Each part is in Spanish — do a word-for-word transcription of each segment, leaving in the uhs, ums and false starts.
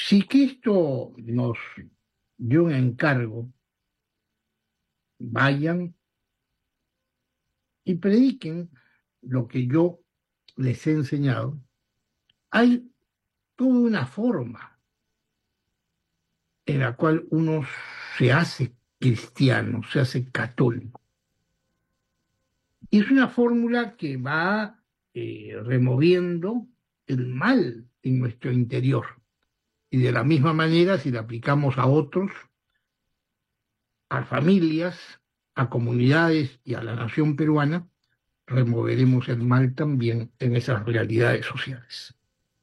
Si Cristo nos dio un encargo, vayan y prediquen lo que yo les he enseñado, hay toda una forma en la cual uno se hace cristiano, se hace católico. Y es una fórmula que va eh, removiendo el mal en nuestro interior. Y de la misma manera, si la aplicamos a otros, a familias, a comunidades y a la nación peruana, removeremos el mal también en esas realidades sociales.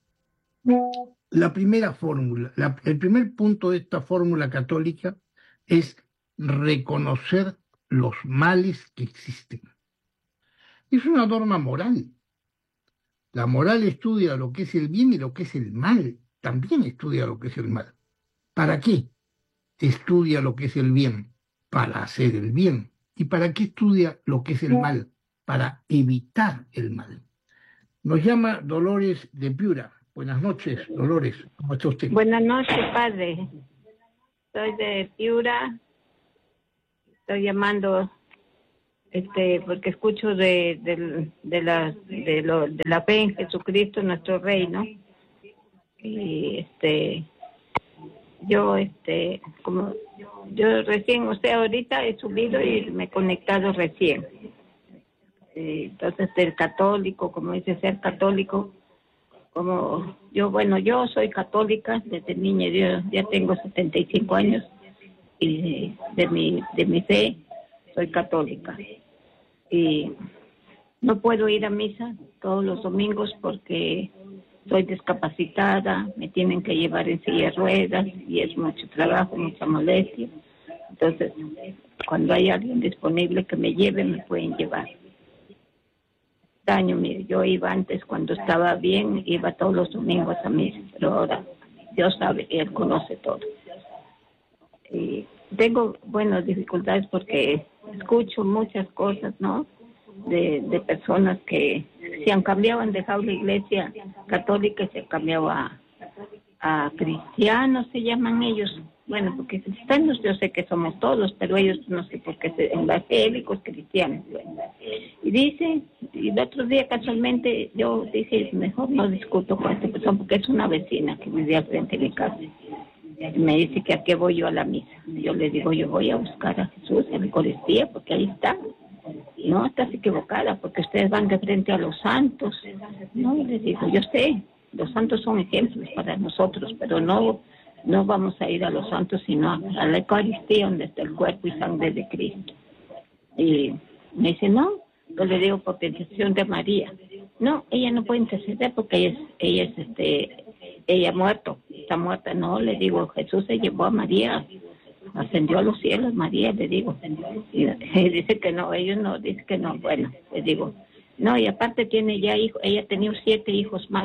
La primera fórmula, la, el primer punto de esta fórmula católica es reconocer los males que existen. Es una norma moral. La moral estudia lo que es el bien y lo que es el mal. También estudia lo que es el mal. ¿Para qué estudia lo que es el bien? Para hacer el bien. ¿Y para qué estudia lo que es el mal? Para evitar el mal. Nos llama Dolores de Piura. Buenas noches, Dolores. ¿Cómo está usted? Buenas noches, padre. Soy de Piura. Estoy llamando este porque escucho de, de, de, la, de, lo, de la fe en Jesucristo, nuestro Rey, ¿no? Y este, yo, este, como yo recién, o sea, ahorita he subido y me he conectado recién. Entonces, el católico, como dice ser católico, como yo, bueno, yo soy católica desde niña, yo ya tengo setenta y cinco años y de mi, de mi fe soy católica. Y no puedo ir a misa todos los domingos porque soy discapacitada, me tienen que llevar en silla de ruedas y es mucho trabajo, mucha molestia. Entonces, cuando hay alguien disponible que me lleve, me pueden llevar. Año, mire, yo iba antes cuando estaba bien, iba todos los domingos a misa, pero ahora Dios sabe, Él conoce todo. Y tengo, bueno, dificultades porque escucho muchas cosas, ¿no? De, de personas que se han cambiado, han dejado la iglesia católica y se han cambiado a, a cristianos, se llaman ellos. Bueno, porque cristianos yo sé que somos todos, pero ellos no sé por qué, evangélicos, cristianos. Bueno. Y dice, y el otro día casualmente yo dije, mejor no discuto con esta persona porque es una vecina que vivía al frente de mi casa. Y me dice que a qué voy yo a la misa. Y yo le digo, yo voy a buscar a Jesús en la Eucaristía porque ahí está. Y no, estás equivocada porque ustedes van de frente a los santos. No, le digo, yo sé, los santos son ejemplos para nosotros, pero no... No vamos a ir a los santos, sino a la Eucaristía, donde está el cuerpo y sangre de Cristo. Y me dice, no, yo le digo por intercesión de María. No, ella no puede interceder porque ella es, ella es, este, ella ha muerto, está muerta. No, le digo, Jesús se llevó a María, ascendió a los cielos, María, le digo. Y, y dice que no, ellos no, dice que no. Bueno, le digo, no, y aparte tiene ya hijos, ella ha tenido siete hijos más.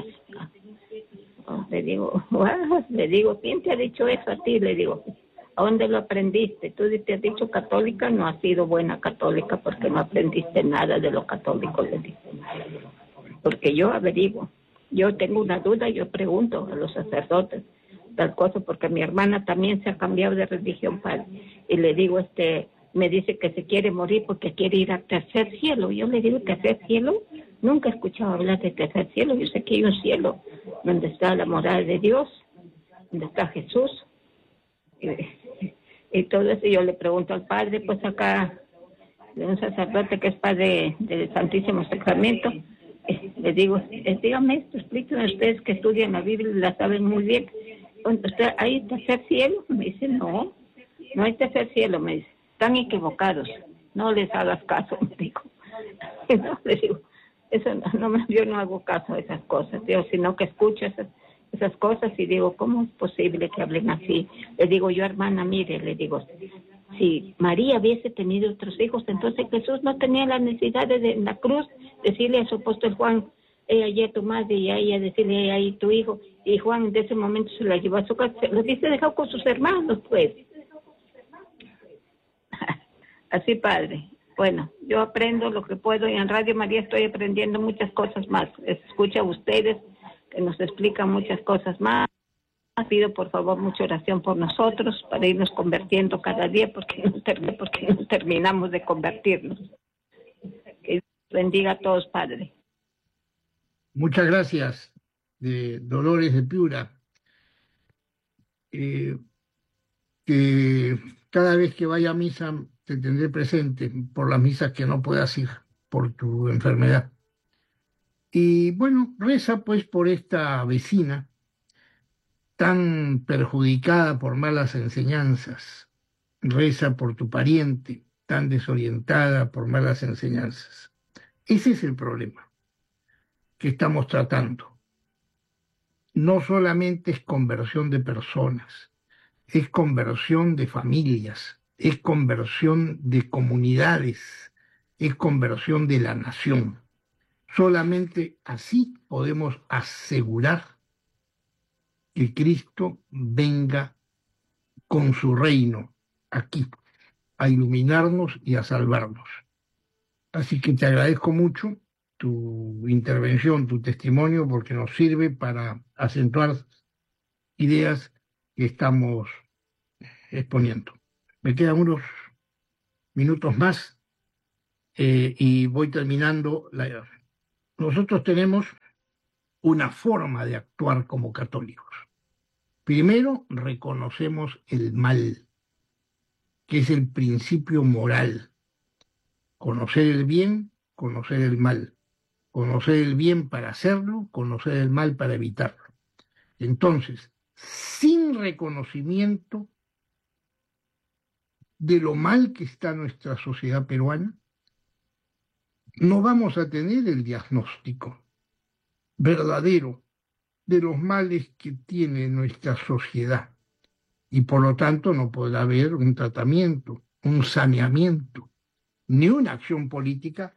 Le digo, wow, le digo, ¿quién te ha dicho eso a ti? Le digo, ¿a dónde lo aprendiste? Tú te has dicho católica, no has sido buena católica porque no aprendiste nada de lo católico, le digo. Porque yo averiguo, yo tengo una duda, yo pregunto a los sacerdotes tal cosa, porque mi hermana también se ha cambiado de religión, padre, y le digo, este, me dice que se quiere morir porque quiere ir al tercer cielo. Yo le digo, ¿tercer cielo? Nunca he escuchado hablar de tercer cielo. Yo sé que hay un cielo donde está la morada de Dios, donde está Jesús. Y, y todo eso yo le pregunto al padre, pues acá, de un sacerdote que es padre del Santísimo Sacramento, eh, le digo, eh, dígame esto, explíquenme ustedes que estudian la Biblia y la saben muy bien. ¿Usted, ¿hay tercer cielo? Me dice, no, no hay tercer cielo, me dice. Están equivocados, no les hagas caso, me digo. No, le digo, eso no, no, yo no hago caso a esas cosas, digo, sino que escucho esas, esas cosas y digo, ¿cómo es posible que hablen así? Le digo yo, hermana, mire, le digo, si María hubiese tenido otros hijos, entonces Jesús no tenía la necesidad de, de en la cruz decirle a su apóstol Juan, ella y a tu madre, y a ella decirle, ella y tu hijo, y Juan de ese momento se la llevó a su casa, lo hubiese dejado con sus hermanos, pues. Así, padre. Bueno, yo aprendo lo que puedo y en Radio María estoy aprendiendo muchas cosas más. Escucha a ustedes que nos explican muchas cosas más. pido por favor mucha oración por nosotros para irnos convirtiendo cada día porque no, ter- porque no terminamos de convertirnos. Que Dios bendiga a todos, Padre. Muchas gracias, de Dolores de Piura. Eh, que cada vez que vaya a misa te tendré presente por las misas que no puedas ir por tu enfermedad. Y bueno, reza pues por esta vecina tan perjudicada por malas enseñanzas. Reza por tu pariente tan desorientada por malas enseñanzas. Ese es el problema que estamos tratando. No solamente es conversión de personas, es conversión de familias, es conversión de comunidades, es conversión de la nación. Solamente así podemos asegurar que Cristo venga con su reino aquí, a iluminarnos y a salvarnos. Así que te agradezco mucho tu intervención, tu testimonio, porque nos sirve para acentuar ideas que estamos exponiendo. Me quedan unos minutos más eh, y voy terminando. La... Nosotros tenemos una forma de actuar como católicos. Primero, reconocemos el mal, que es el principio moral. Conocer el bien, conocer el mal. Conocer el bien para hacerlo, conocer el mal para evitarlo. Entonces, sin reconocimiento de lo mal que está nuestra sociedad peruana, no vamos a tener el diagnóstico verdadero de los males que tiene nuestra sociedad y por lo tanto no podrá haber un tratamiento, un saneamiento, ni una acción política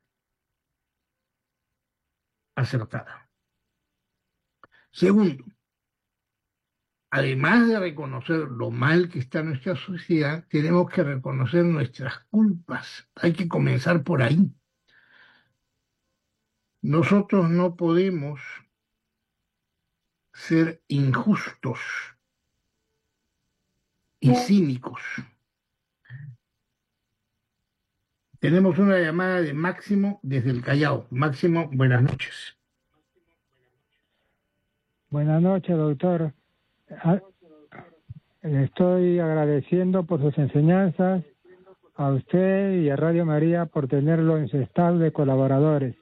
acertada. Segundo, además de reconocer lo mal que está nuestra sociedad, tenemos que reconocer nuestras culpas. Hay que comenzar por ahí. Nosotros no podemos ser injustos y cínicos. Tenemos una llamada de Máximo desde el Callao. Máximo, buenas noches. Buenas noches, doctor. Le estoy agradeciendo por sus enseñanzas a usted y a Radio María por tenerlo en su estado de colaboradores.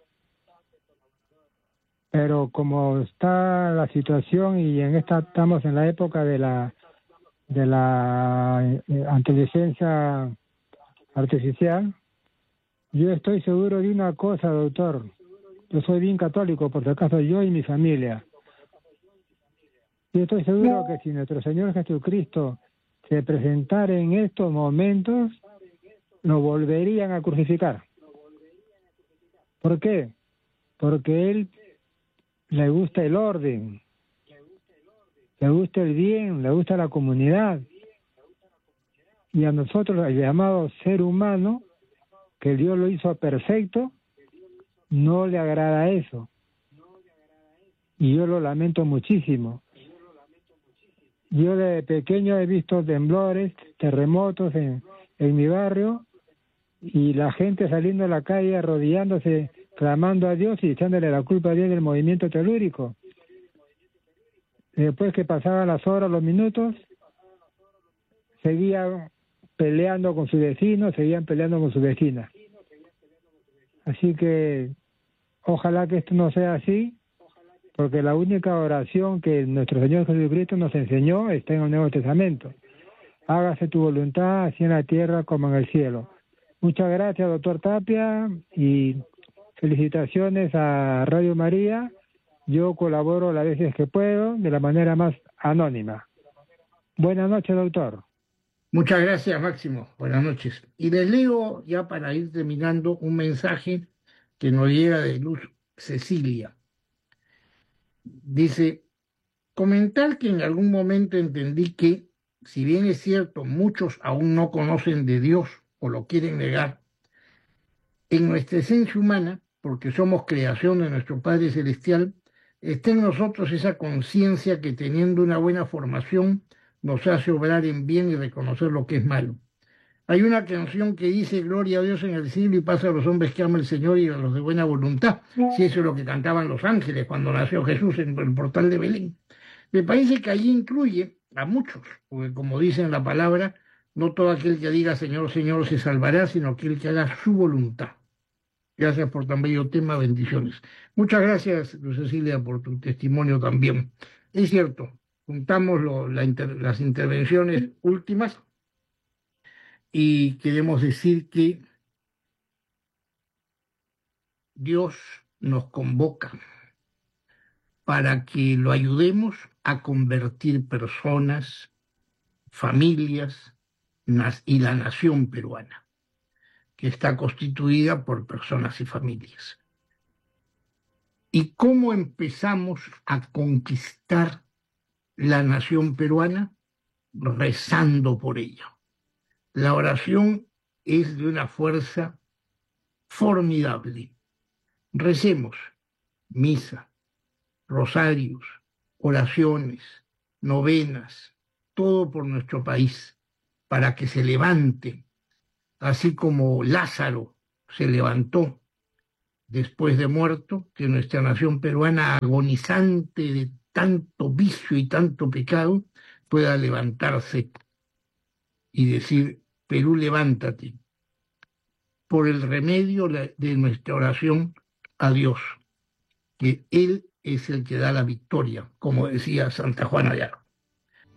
Pero como está la situación y en esta estamos en la época de la de la inteligencia artificial, yo estoy seguro de una cosa, doctor. Yo soy bien católico, por si acaso, yo y mi familia. Yo estoy seguro que si nuestro Señor Jesucristo se presentara en estos momentos, lo volverían a crucificar. ¿Por qué? Porque Él le gusta el orden, le gusta el bien, le gusta la comunidad. Y a nosotros, el llamado ser humano, que Dios lo hizo perfecto, no le agrada eso. Y yo lo lamento muchísimo. Yo de pequeño he visto temblores, terremotos en, en mi barrio, y la gente saliendo a la calle arrodillándose, clamando a Dios y echándole la culpa a Dios del movimiento telúrico. Después que pasaban las horas, los minutos, seguían peleando con sus vecinos, seguían peleando con sus vecinas. Así que ojalá que esto no sea así, porque la única oración que nuestro Señor Jesucristo nos enseñó está en el Nuevo Testamento. Hágase tu voluntad, así en la tierra como en el cielo. Muchas gracias, doctor Tapia, y felicitaciones a Radio María. Yo colaboro las veces que puedo, de la manera más anónima. Buenas noches, doctor. Muchas gracias, Máximo. Buenas noches. Y les leo, ya para ir terminando, un mensaje que nos llega de Luz Cecilia. Dice, comentar que en algún momento entendí que, si bien es cierto, muchos aún no conocen de Dios o lo quieren negar, en nuestra esencia humana, porque somos creación de nuestro Padre Celestial, esté en nosotros esa conciencia que teniendo una buena formación nos hace obrar en bien y reconocer lo que es malo. Hay una canción que dice gloria a Dios en el cielo y paz a los hombres que ama el Señor y a los de buena voluntad. Si eso es lo que cantaban los ángeles cuando nació Jesús en el portal de Belén. Me parece que allí incluye a muchos, porque como dice en la palabra, no todo aquel que diga Señor, Señor se salvará, sino aquel que haga su voluntad. Gracias por tan bello tema, bendiciones. Muchas gracias, Luz Cecilia, por tu testimonio también. Es cierto, juntamos lo, la inter, las intervenciones últimas y queremos decir que Dios nos convoca para que lo ayudemos a convertir personas, familias y la nación peruana, que está constituida por personas y familias. ¿Y cómo empezamos a conquistar la nación peruana? Rezando por ella. La oración es de una fuerza formidable. Recemos misa, rosarios, oraciones, novenas, todo por nuestro país, para que se levante, así como Lázaro se levantó después de muerto, que nuestra nación peruana, agonizante de tanto vicio y tanto pecado, pueda levantarse y decir, Perú, levántate, por el remedio de nuestra oración a Dios, que Él es el que da la victoria, como decía Santa Juana de Arco.